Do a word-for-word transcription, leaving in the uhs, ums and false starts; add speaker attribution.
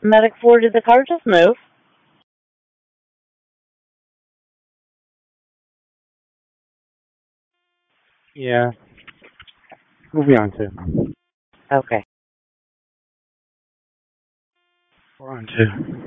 Speaker 1: Medic four, did the car just move?
Speaker 2: Yeah. Who we on to?
Speaker 1: Okay.
Speaker 2: We're on to.